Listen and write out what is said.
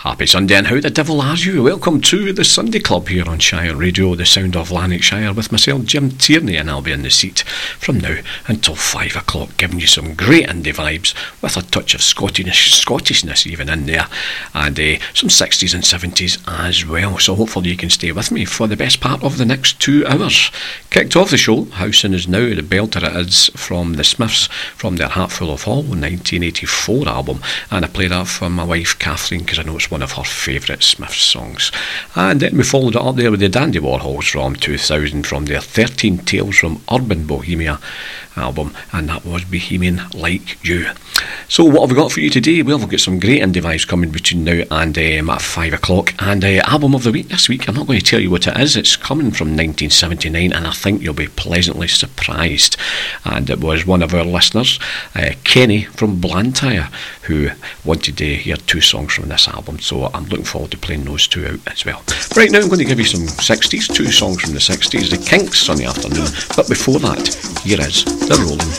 Happy Sunday, and how the devil are you? Welcome to the Sunday Club here on Shire Radio, the sound of Lanarkshire, with myself, Jim Tierney, and I'll be in the seat from now until 5 o'clock, giving you some great indie vibes with a touch of Scottishness even in there, and some 60s and 70s as well. So hopefully you can stay with me for the best part of the next 2 hours. Kicked off the show, Howson Is Now, the belter it is from the Smiths, from their Heartful of Hall 1984 album, and I played that for my wife Kathleen because I know it's one of her favourite Smiths songs. And then we followed it up there with the Dandy Warhols from 2000, from their 13 Tales from Urban Bohemia album, and that was Bohemian Like You. So what have we got for you today? Well, we've got some great indie vibes coming between now and at 5 o'clock, and album of the week this week, I'm not going to tell you what it is. It's coming from 1979, and I think you'll be pleasantly surprised. And it was one of our listeners, Kenny from Blantyre, who wanted to hear 2 songs from this album, so I'm looking forward to playing those 2 out as well. Right now I'm going to give you some 60s, 2 songs from the 60s, the Kinks on the afternoon, but before that, here is The Rolling